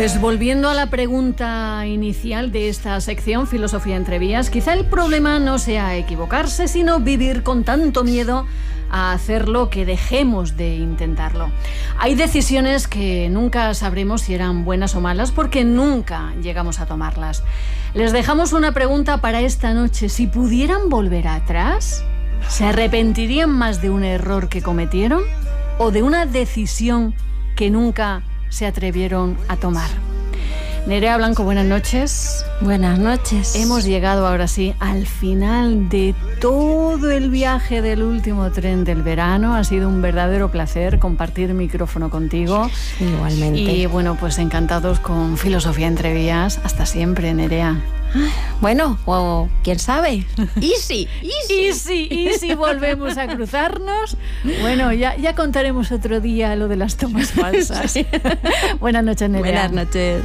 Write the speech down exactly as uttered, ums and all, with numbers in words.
Pues volviendo a la pregunta inicial de esta sección, Filosofía entre vías, quizá el problema no sea equivocarse, sino vivir con tanto miedo a hacerlo que dejemos de intentarlo. Hay decisiones que nunca sabremos si eran buenas o malas porque nunca llegamos a tomarlas. Les dejamos una pregunta para esta noche. Si pudieran volver atrás, ¿se arrepentirían más de un error que cometieron o de una decisión que nunca se atrevieron a tomar? Nerea Blanco, buenas noches. Buenas noches. Hemos llegado ahora sí al final de todo el viaje del último tren del verano. Ha sido un verdadero placer compartir micrófono contigo. Igualmente. Y bueno, pues encantados con Filosofía entre vías. Hasta siempre, Nerea. Bueno, o quién sabe. Y sí, y sí, y sí, y sí volvemos a cruzarnos. Bueno, ya, ya contaremos otro día lo de las tomas falsas. Sí. Buenas noches, Nerea. Buenas noches.